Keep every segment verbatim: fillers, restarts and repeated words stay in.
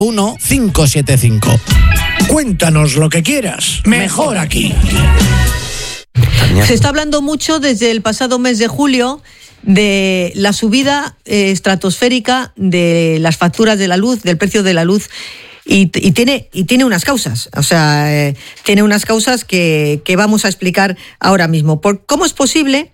uno cinco siete cinco. Cuéntanos lo que quieras, mejor aquí. Se está hablando mucho desde el pasado mes de julio de la subida eh, estratosférica de las facturas de la luz, del precio de la luz, y, y tiene y tiene unas causas, o sea, eh, tiene unas causas que, que vamos a explicar ahora mismo. Por, ¿Cómo es posible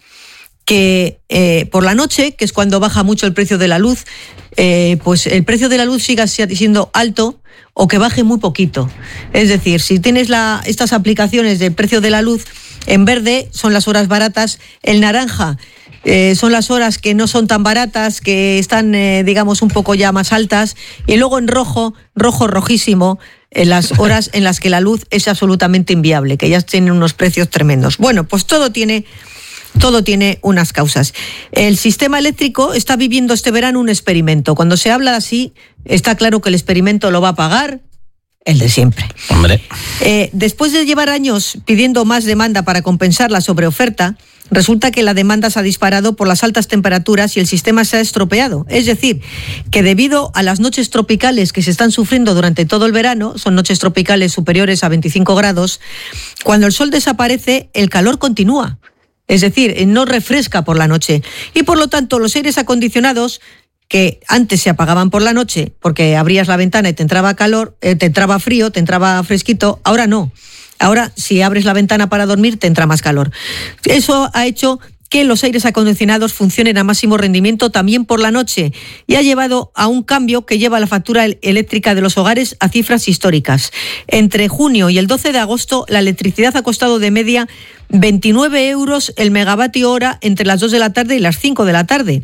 que eh, por la noche, que es cuando baja mucho el precio de la luz, eh, pues el precio de la luz siga siendo alto o que baje muy poquito? Es decir, si tienes la, estas aplicaciones del precio de la luz, en verde son las horas baratas, el naranja eh, son las horas que no son tan baratas, que están, eh, digamos, un poco ya más altas, y luego en rojo, rojo rojísimo, en las horas en las que la luz es absolutamente inviable, que ya tienen unos precios tremendos. Bueno, pues todo tiene... Todo tiene unas causas. El sistema eléctrico está viviendo este verano un experimento. Cuando se habla así, está claro que el experimento lo va a pagar el de siempre. Hombre. Eh, después de llevar años pidiendo más demanda para compensar la sobreoferta, resulta que la demanda se ha disparado por las altas temperaturas y el sistema se ha estropeado. Es decir, que debido a las noches tropicales que se están sufriendo durante todo el verano, son noches tropicales superiores a veinticinco grados, cuando el sol desaparece, el calor continúa. Es decir, no refresca por la noche. Y por lo tanto, los aires acondicionados, que antes se apagaban por la noche porque abrías la ventana y te entraba calor, eh, te entraba frío, te entraba fresquito, ahora no. Ahora, si abres la ventana para dormir, te entra más calor. Eso ha hecho que los aires acondicionados funcionen a máximo rendimiento también por la noche y ha llevado a un cambio que lleva la factura eléctrica de los hogares a cifras históricas. Entre junio y el doce de agosto, la electricidad ha costado de media veintinueve euros el megavatio hora entre las dos de la tarde y las cinco de la tarde.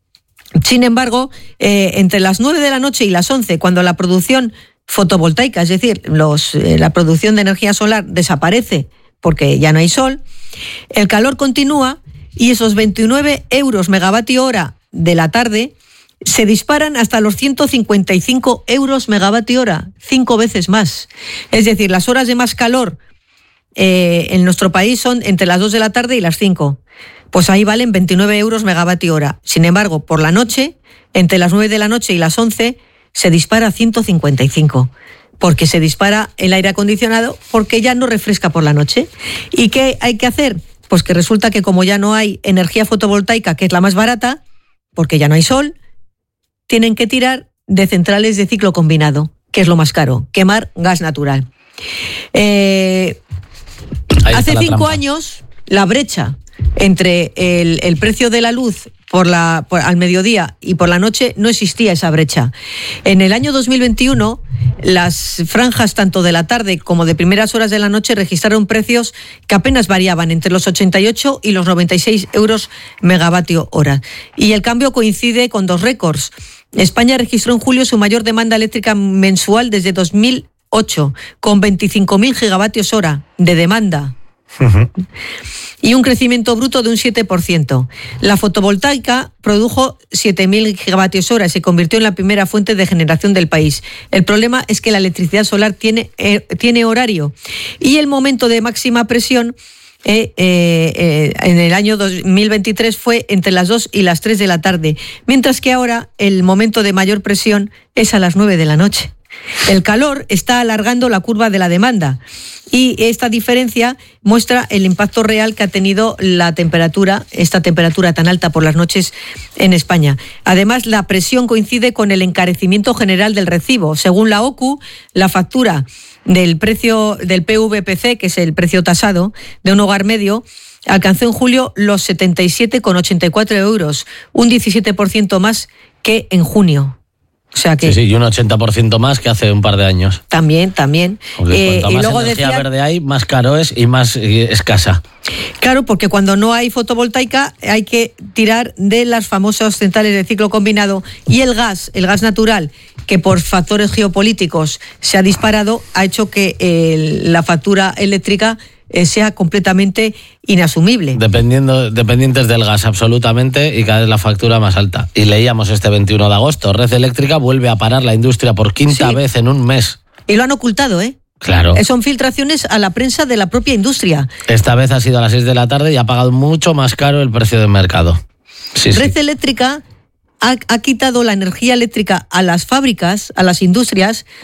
Sin embargo, eh, entre las nueve de la noche y las once, cuando la producción fotovoltaica, es decir, los, eh, la producción de energía solar desaparece porque ya no hay sol, el calor continúa y esos veintinueve euros megavatio hora de la tarde se disparan hasta los ciento cincuenta y cinco euros megavatio hora, cinco veces más. Es decir, las horas de más calor eh, en nuestro país son entre las dos de la tarde y las cinco. Pues ahí valen veintinueve euros megavatio hora. Sin embargo, por la noche, entre las nueve de la noche y las once, se dispara a ciento cincuenta y cinco. Porque se dispara el aire acondicionado, porque ya no refresca por la noche. ¿Y qué hay que hacer? Pues que resulta que como ya no hay energía fotovoltaica, que es la más barata, porque ya no hay sol, tienen que tirar de centrales de ciclo combinado, que es lo más caro, quemar gas natural. Eh, hace cinco años, la brecha entre el, el precio de la luz por la, por, al mediodía y por la noche no existía esa brecha. En el año dos mil veintiuno, las franjas tanto de la tarde como de primeras horas de la noche registraron precios que apenas variaban entre los ochenta y ocho y los noventa y seis euros megavatio hora. Y el cambio coincide con dos récords. España registró en julio su mayor demanda eléctrica mensual desde dos mil ocho, con veinticinco mil gigavatios hora de demanda. Uh-huh. Y un crecimiento bruto de un siete por ciento. La fotovoltaica produjo siete mil gigavatios hora y se convirtió en la primera fuente de generación del país. El problema es que la electricidad solar tiene, eh, tiene horario y el momento de máxima presión eh, eh, eh, en el año dos mil veintitrés fue entre las dos y las tres de la tarde, mientras que ahora el momento de mayor presión es a las nueve de la noche. El calor está alargando la curva de la demanda y esta diferencia muestra el impacto real que ha tenido la temperatura, esta temperatura tan alta por las noches en España. Además, la presión coincide con el encarecimiento general del recibo. Según la O C U, la factura del precio del P V P C, que es el precio tasado de un hogar medio, alcanzó en julio los setenta y siete coma ochenta y cuatro euros, un diecisiete por ciento más que en junio. O sea que sí, sí, y un ochenta por ciento más que hace un par de años. También, también. Porque cuanto eh, más y luego energía decía, verde hay, más caro es y más eh, escasa. Claro, porque cuando no hay fotovoltaica hay que tirar de las famosas centrales de ciclo combinado y el gas, el gas natural, que por factores geopolíticos se ha disparado, ha hecho que eh, la factura eléctrica eh, sea completamente inasumible. Dependiendo, dependientes del gas, absolutamente, y cada vez la factura más alta. Y leíamos este veintiuno de agosto, Red Eléctrica vuelve a parar la industria por quinta sí. vez en un mes. Y lo han ocultado, ¿eh? Claro. Son filtraciones a la prensa de la propia industria. Esta vez ha sido a las seis de la tarde y ha pagado mucho más caro el precio del mercado. Sí, Red sí. Eléctrica ha, ha quitado la energía eléctrica a las fábricas, a las industrias,